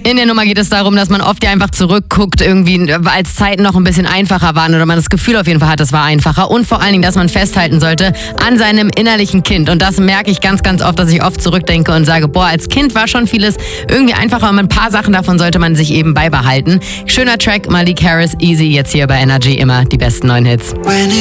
In der Nummer geht es darum, dass man oft ja einfach zurückguckt, irgendwie, als Zeiten noch ein bisschen einfacher waren oder man das Gefühl auf jeden Fall hat, es war einfacher. Und vor allen Dingen, dass man festhalten sollte an seinem innerlichen Kind. Und das merke ich ganz, ganz oft, dass ich oft zurückdenke und sage, boah, als Kind war schon vieles irgendwie einfacher und ein paar Sachen davon sollte man sich eben beibehalten. Schöner Track, Malik Harris, Easy, jetzt hier bei Energy immer die besten neuen Hits.